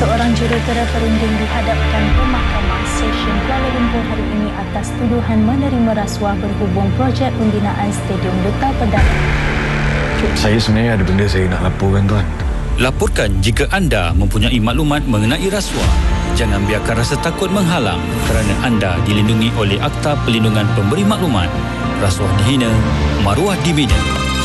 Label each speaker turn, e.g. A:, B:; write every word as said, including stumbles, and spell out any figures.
A: Seorang jurutera perunding dihadapkan ke Mahkamah Session Kuala Lumpur hari ini atas tuduhan menerima rasuah berhubung projek pembinaan Stadium Duta Perdana.
B: Saya sebenarnya ada benda saya nak laporkan, Tuan.
C: Laporkan jika anda mempunyai maklumat mengenai rasuah. Jangan biarkan rasa takut menghalang kerana anda dilindungi oleh Akta Perlindungan Pemberi Maklumat. Rasuah dihina, maruah dibina.